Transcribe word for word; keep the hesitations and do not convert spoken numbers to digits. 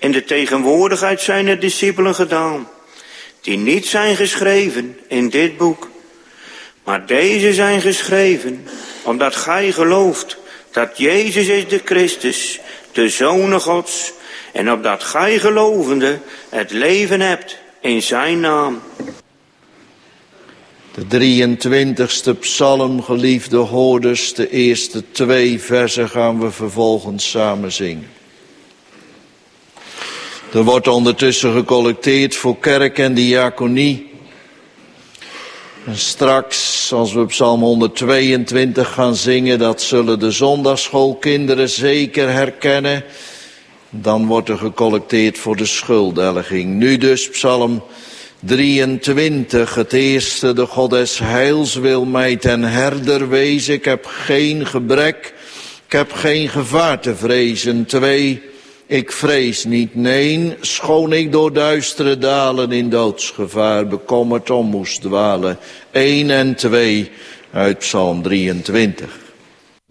in de tegenwoordigheid zijner discipelen gedaan, die niet zijn geschreven in dit boek. Maar deze zijn geschreven, omdat gij gelooft dat Jezus is de Christus, de Zoon Gods, en opdat gij gelovende het leven hebt in zijn naam. De drieëntwintigste psalm, geliefde hoorders, de eerste twee versen gaan we vervolgens samen zingen. Er wordt ondertussen gecollecteerd voor kerk en diaconie. En straks, als we psalm honderdtweeëntwintig gaan zingen, dat zullen de zondagsschoolkinderen zeker herkennen. Dan wordt er gecollecteerd voor de schuldelging. Nu dus psalm drieëntwintig, het eerste, de God des heils wil mij ten herder wezen. Ik heb geen gebrek, ik heb geen gevaar te vrezen. Twee, ik vrees niet, nee, schoon ik door duistere dalen in doodsgevaar bekommerd om moest dwalen. Eén en twee uit psalm drieëntwintig.